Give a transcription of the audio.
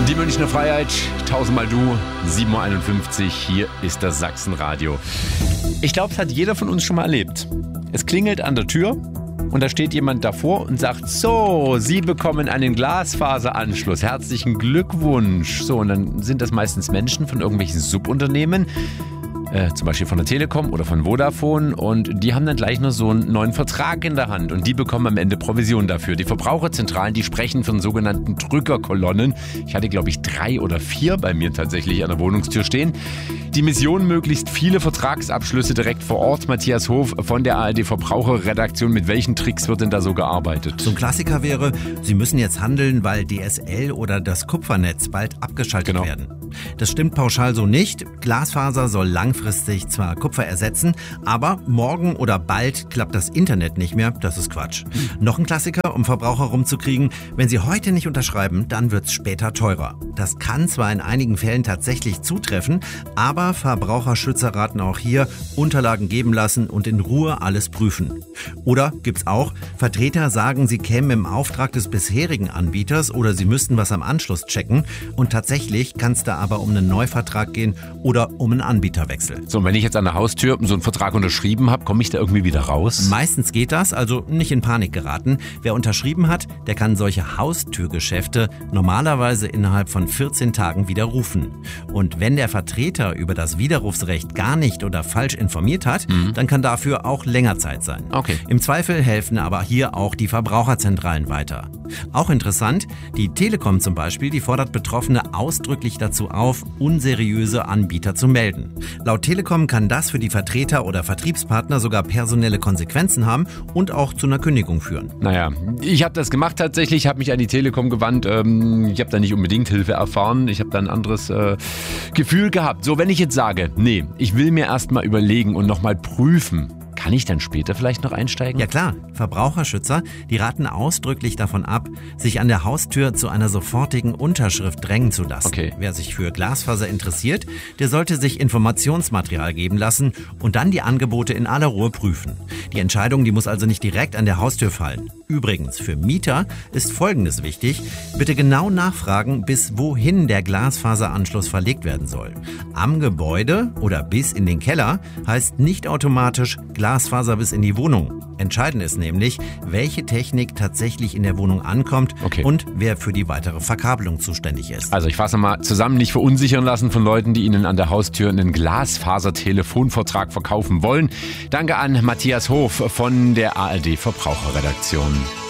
Die Münchner Freiheit, tausendmal du, 7.51 Uhr, hier ist das Sachsenradio. Ich glaube, das hat jeder von uns schon mal erlebt. Es klingelt an der Tür und da steht jemand davor und sagt, so, Sie bekommen einen Glasfaseranschluss, herzlichen Glückwunsch. So, und dann sind das meistens Menschen von irgendwelchen Subunternehmen, zum Beispiel von der Telekom oder von Vodafone, und die haben dann gleich noch so einen neuen Vertrag in der Hand und die bekommen am Ende Provision dafür. Die Verbraucherzentralen, die sprechen von sogenannten Drückerkolonnen. Ich hatte, glaube ich, 3 oder 4 bei mir tatsächlich an der Wohnungstür stehen. Die Mission, möglichst viele Vertragsabschlüsse direkt vor Ort. Matthias Hof von der ARD Verbraucherredaktion. Mit welchen Tricks wird denn da so gearbeitet? So ein Klassiker wäre, Sie müssen jetzt handeln, weil DSL oder das Kupfernetz bald abgeschaltet werden. Das stimmt pauschal so nicht. Glasfaser soll langfristig zwar Kupfer ersetzen, aber morgen oder bald klappt das Internet nicht mehr. Das ist Quatsch. Noch ein Klassiker, um Verbraucher rumzukriegen. Wenn Sie heute nicht unterschreiben, dann wird's später teurer. Das kann zwar in einigen Fällen tatsächlich zutreffen, aber Verbraucherschützer raten auch hier, Unterlagen geben lassen und in Ruhe alles prüfen. Oder gibt's auch, Vertreter sagen, sie kämen im Auftrag des bisherigen Anbieters oder sie müssten was am Anschluss checken, und tatsächlich kann es da aber um einen Neuvertrag gehen oder um einen Anbieterwechsel. So, und wenn ich jetzt an der Haustür so einen Vertrag unterschrieben habe, komme ich da irgendwie wieder raus? Meistens geht das, also nicht in Panik geraten. Wer unterschrieben hat, der kann solche Haustürgeschäfte normalerweise innerhalb von 14 Tagen widerrufen. Und wenn der Vertreter über das Widerrufsrecht gar nicht oder falsch informiert hat, dann kann dafür auch länger Zeit sein. Okay. Im Zweifel helfen aber hier auch die Verbraucherzentralen weiter. Auch interessant, die Telekom zum Beispiel, die fordert Betroffene ausdrücklich dazu auf, unseriöse Anbieter zu melden. Laut Telekom kann das für die Vertreter oder Vertriebspartner sogar personelle Konsequenzen haben und auch zu einer Kündigung führen. Naja, ich habe das gemacht tatsächlich, habe mich an die Telekom gewandt. Ich habe da nicht unbedingt Hilfe erfahren. Ich habe da ein anderes Gefühl gehabt. So, wenn ich jetzt sage, nee, ich will mir erst mal überlegen und nochmal prüfen, kann ich dann später vielleicht noch einsteigen? Ja klar, Verbraucherschützer, die raten ausdrücklich davon ab, sich an der Haustür zu einer sofortigen Unterschrift drängen zu lassen. Okay. Wer sich für Glasfaser interessiert, der sollte sich Informationsmaterial geben lassen und dann die Angebote in aller Ruhe prüfen. Die Entscheidung, die muss also nicht direkt an der Haustür fallen. Übrigens, für Mieter ist Folgendes wichtig: Bitte genau nachfragen, bis wohin der Glasfaseranschluss verlegt werden soll. Am Gebäude oder bis in den Keller heißt nicht automatisch Glasfaser bis in die Wohnung. Entscheidend ist nämlich, welche Technik tatsächlich in der Wohnung ankommt und wer für die weitere Verkabelung zuständig ist. Also ich fasse mal zusammen, nicht verunsichern lassen von Leuten, die Ihnen an der Haustür einen Glasfaser-Telefonvertrag verkaufen wollen. Danke an Matthias Hof von der ARD Verbraucherredaktion.